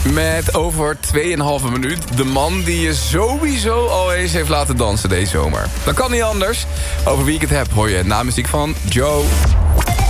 Met over 2,5 minuut de man die je sowieso al eens heeft laten dansen deze zomer. Dat kan niet anders. Over wie ik het heb hoor je na muziek van Joe.